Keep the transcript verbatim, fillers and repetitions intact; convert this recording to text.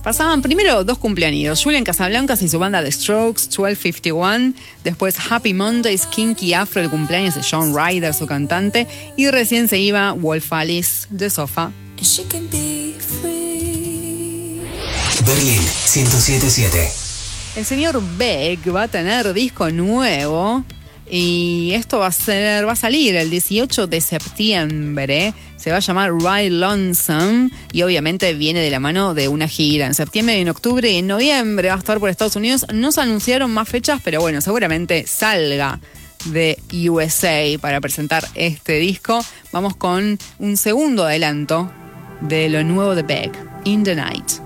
Pasaban primero dos cumpleaños, Julian Casablancas y su banda The Strokes, doce cincuenta y uno, después Happy Mondays, Kinky Afro, el cumpleaños de John Ryder, su cantante, y recién se iba Wolf Alice de Sofa. Berlín ciento siete punto siete. El señor Beck va a tener disco nuevo y esto va a ser, va a salir el dieciocho de septiembre. Se va a llamar Ride Lonesome y obviamente viene de la mano de una gira. En septiembre, en octubre y en noviembre va a estar por Estados Unidos. No se anunciaron más fechas, pero bueno, seguramente salga de U S A para presentar este disco. Vamos con un segundo adelanto de lo nuevo de Beck, In the Night.